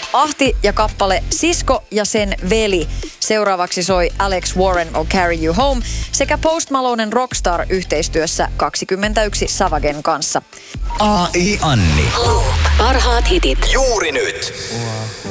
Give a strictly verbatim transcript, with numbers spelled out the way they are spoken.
Ahti ja kappale Sisko ja sen veli. Seuraavaksi soi Alex Warren I'll Carry You Home sekä Post Malonen Rockstar yhteistyössä kaksikymmentäyksi Savagen kanssa. A I Anni. Parhaat hitit. Juuri nyt.